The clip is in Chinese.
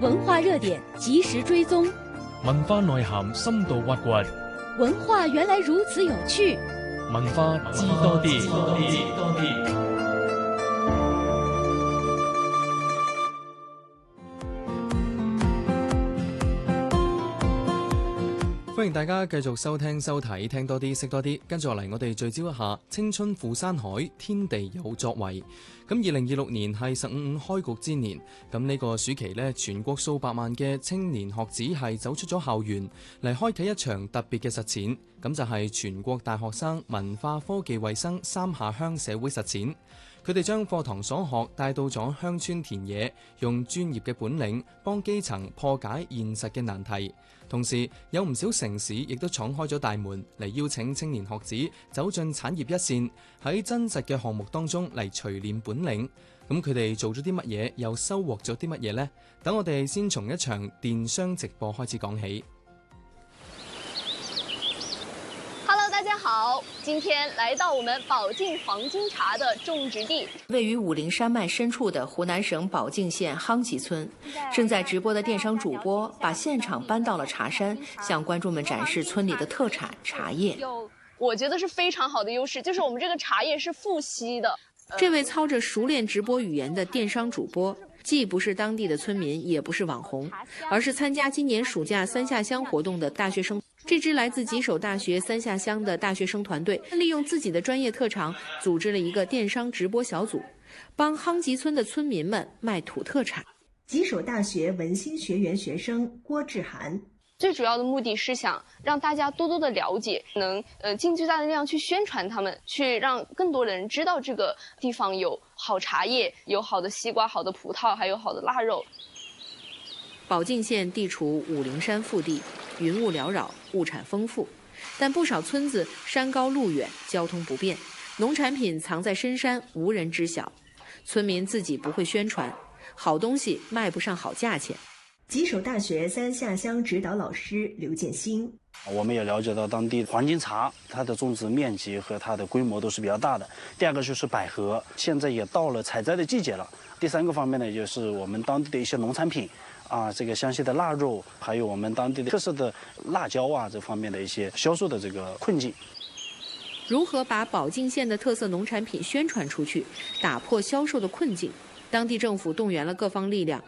文化熱點及時追蹤， 文化內涵深度挖掘， 文化原來如此有趣， 文化知多啲。 歡迎大家繼續收聽收睇，聽多啲識多啲。跟住落嚟，我哋聚焦一下青春赴山海，天地有作為。咁2026年係15開局之年，咁呢個暑期呢，全國數百萬嘅青年學子係走出咗校園嚟開啓一場特別嘅實踐，咁就係全國大學生文化科技衛生三下鄉社會實踐。佢哋將課堂所學帶到咗鄉村田野，用專業嘅本領幫基層破解現實嘅難題。同時有唔少城市亦都敞開咗大門嚟邀請青年學子走進產業一線，喺真實嘅項目當中嚟錘煉本領。咁佢哋做咗啲乜嘢，又收穫咗啲乜嘢呢？等我哋先從一場電商直播開始講起。 大家好，今天來到我們保靖黃金茶的種植地， 位於武陵山脈深處的湖南省保靖縣夯集村，正在直播的電商主播把現場搬到了茶山，向觀眾們展示村裏的特產茶葉。 我覺得是非常好的優勢，就是我們這個茶葉是富硒的。 這位操着熟練直播語言的電商主播，既不是當地的村民，也不是網紅，而是參加今年暑假三下鄉活動的大學生。這支來自吉首大學三下鄉的大學生團隊，利用自己的專業特長，組織了一個電商直播小組，幫夯集村的村民們賣土特產。 吉首大學文心學園學生郭志涵， 最主要的目的是想讓大家多多的了解，能盡最大的力量去宣傳他們，去讓更多人知道這個地方有好茶葉，有好的西瓜、好的葡萄，還有好的臘肉。 保靖縣地處武陵山腹地，雲霧繚繞，物產豐富，但不少村子山高路遠，交通不便，農產品藏在深山，無人知曉。村民自己不會宣傳，好東西賣不上好價錢。 吉首大學三下鄉指導老師劉建新， 我們也了解到當地黃金茶，它的種植面積和它的規模都是比較大的。第二個就是百合，現在也到了採摘的季節了。第三個方面呢，就是我們當地的一些農產品。這個湘西的臘肉，還有我們當地的特色的辣椒啊，這方面的一些銷售的這個困境。 如何把保靖縣的特色農產品宣傳出去，打破銷售的困境？當地政府動員了各方力量，